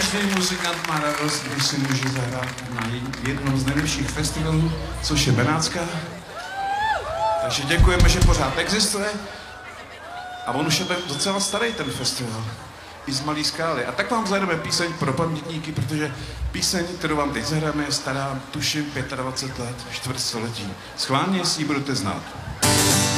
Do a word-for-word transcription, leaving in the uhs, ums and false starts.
každý muzikant má radost, když si může zahrát na jednom z nejlepších festivalů, což je Benátská. Takže děkujeme, že pořád existuje. A on už je docela starý, ten festival. I z Malý Skály. A tak vám zahrajeme píseň pro pamětníky, protože píseň, kterou vám teď zahrajeme, je stará, tuším, dvacet pět let, čtvrt století. Schválně, jestli ji budete znát.